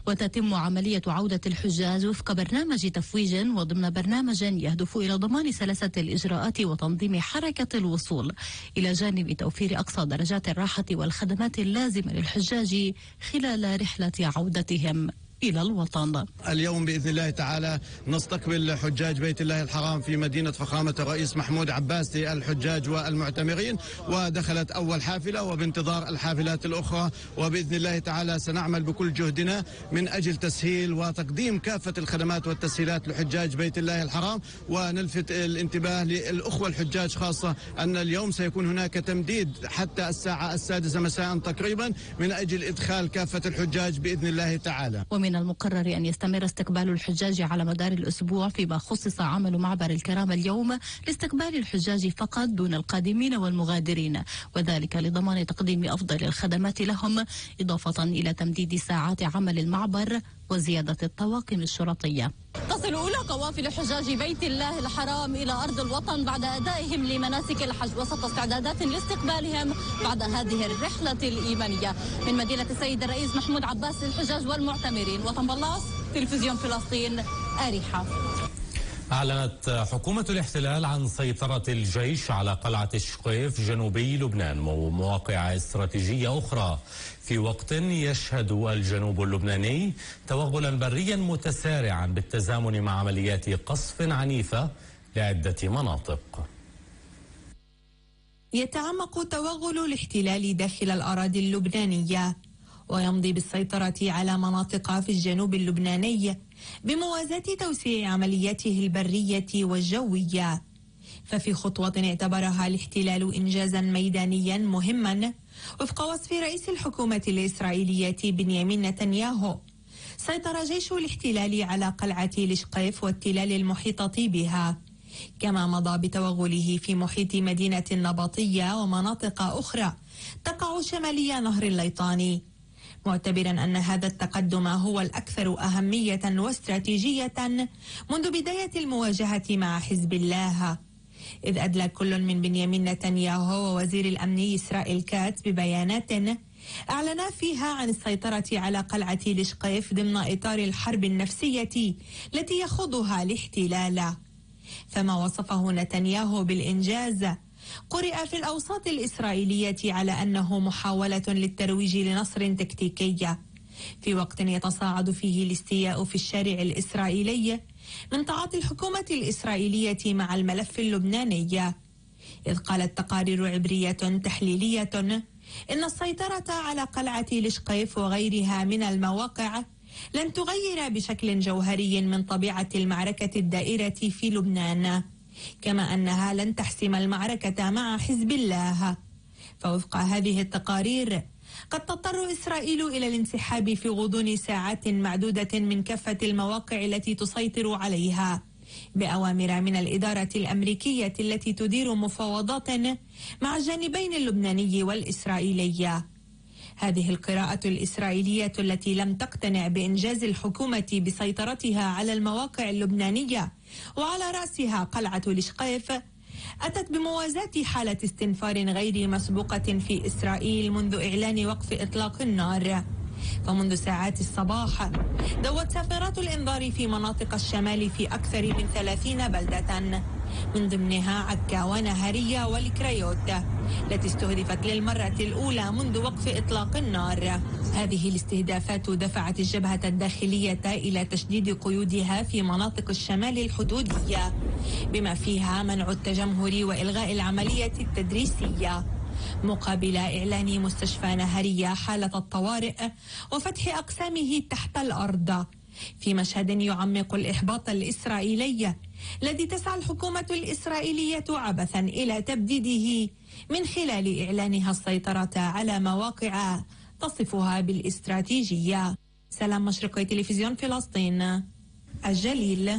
وتتم عملية عودة الحجاج وفق برنامج تفويج وضمن برنامج يهدف إلى ضمان سلاسة الإجراءات وتنظيم حركة الوصول، إلى جانب توفير أقصى درجات الراحة والخدمات اللازمة للحجاج خلال رحلة عودتهم إلى الوطن. اليوم بإذن الله تعالى نستقبل حجاج بيت الله الحرام في مدينة فخامة الرئيس محمود عباس للحجاج والمعتمرين، ودخلت أول حافلة وبانتظار الحافلات الأخرى، وبإذن الله تعالى سنعمل بكل جهدنا من أجل تسهيل وتقديم كافة الخدمات والتسهيلات لحجاج بيت الله الحرام. ونلفت الانتباه للأخوة الحجاج خاصة أن اليوم سيكون هناك تمديد حتى الساعة 6 مساء تقريبا من أجل إدخال كافة الحجاج بإذن الله تعالى. ومن المقرر أن يستمر استقبال الحجاج على مدار الأسبوع، فيما خصص عمل معبر الكرامة اليوم لاستقبال الحجاج فقط دون القادمين والمغادرين، وذلك لضمان تقديم أفضل الخدمات لهم، إضافة إلى تمديد ساعات عمل المعبر وزيادة الطواقم الشرطية. تصل أولى قوافل حجاج بيت الله الحرام إلى أرض الوطن بعد أدائهم لمناسك الحج، وسط استعدادات لاستقبالهم بعد هذه الرحلة الإيمانية. من مدينة السيد الرئيس محمود عباس للحجاج والمعتمرين، وطن بلاص، تلفزيون فلسطين، أريحة. أعلنت حكومة الاحتلال عن سيطرة الجيش على قلعة الشقيف جنوبي لبنان ومواقع استراتيجية أخرى، في وقت يشهد الجنوب اللبناني توغلا بريا متسارعا بالتزامن مع عمليات قصف عنيفة لعدة مناطق. يتعمق توغل الاحتلال داخل الأراضي اللبنانية، ويمضي بالسيطرة على مناطق في الجنوب اللبناني بموازاة توسيع عملياته البرية والجوية. ففي خطوة اعتبرها الاحتلال إنجازا ميدانيا مهما وفق وصف رئيس الحكومة الإسرائيلية بنيامين نتنياهو، سيطر جيش الاحتلال على قلعة الشقيف والتلال المحيطة بها، كما مضى بتوغله في محيط مدينة النبطية ومناطق أخرى تقع شمالي نهر الليطاني، معتبرا أن هذا التقدم هو الأكثر أهمية واستراتيجية منذ بداية المواجهة مع حزب الله. إذ أدلى كل من بنيامين نتنياهو ووزير الأمن إسرائيل كاتس ببيانات أعلنا فيها عن السيطرة على قلعة الشقيف ضمن إطار الحرب النفسية التي يخوضها الاحتلال. فما وصفه نتنياهو بالإنجاز قرئ في الأوساط الإسرائيلية على أنه محاولة للترويج لنصر تكتيكي، في وقت يتصاعد فيه الاستياء في الشارع الإسرائيلي من تعاطي الحكومة الإسرائيلية مع الملف اللبناني. إذ قالت تقارير عبرية تحليلية إن السيطرة على قلعة الشقيف وغيرها من المواقع لن تغير بشكل جوهري من طبيعة المعركة الدائرة في لبنان، كما أنها لن تحسم المعركة مع حزب الله. فوفق هذه التقارير قد تضطر إسرائيل إلى الانسحاب في غضون ساعات معدودة من كافة المواقع التي تسيطر عليها، بأوامر من الإدارة الأمريكية التي تدير مفاوضات مع الجانبين اللبناني والإسرائيلي. هذه القراءة الإسرائيلية التي لم تقتنع بإنجاز الحكومة بسيطرتها على المواقع اللبنانية وعلى رأسها قلعة الشقيف أتت بموازاة حالة استنفار غير مسبوقة في إسرائيل منذ إعلان وقف إطلاق النار. فمنذ ساعات الصباح دوت سافرات الإنذار في مناطق الشمال في أكثر من 30 بلدة، من ضمنها عكا ونهارية والكريوت التي استهدفت للمرة الأولى منذ وقف إطلاق النار. هذه الاستهدافات دفعت الجبهة الداخلية إلى تشديد قيودها في مناطق الشمال الحدودية، بما فيها منع التجمهر وإلغاء العملية التدريسية، مقابل إعلان مستشفى نهرية حالة الطوارئ وفتح أقسامه تحت الأرض، في مشهد يعمق الإحباط الإسرائيلي الذي تسعى الحكومة الإسرائيلية عبثا إلى تبديده من خلال إعلانها السيطرة على مواقع تصفها بالاستراتيجية. سلام مشرقي تلفزيون فلسطين، الجليل.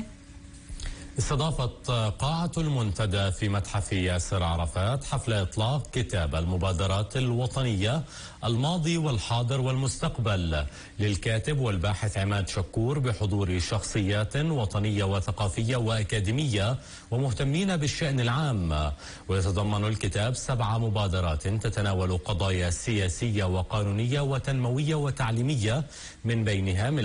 استضافت قاعة المنتدى في متحف ياسر عرفات حفل إطلاق كتاب المبادرات الوطنية الماضي والحاضر والمستقبل للكاتب والباحث عماد شكور، بحضور شخصيات وطنية وثقافية وأكاديمية ومهتمين بالشأن العام. ويتضمن الكتاب 7 مبادرات تتناول قضايا سياسية وقانونية وتنموية وتعليمية، من بينها